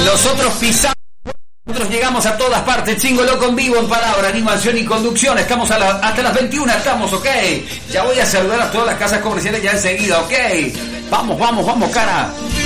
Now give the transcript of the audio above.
Nosotros pisamos, nosotros llegamos a todas partes. Chingo Loco en vivo, en palabra, animación y conducción. Estamos hasta las 21, estamos, ok. Ya voy a saludar a todas las casas comerciales ya enseguida, ok. Vamos, cara.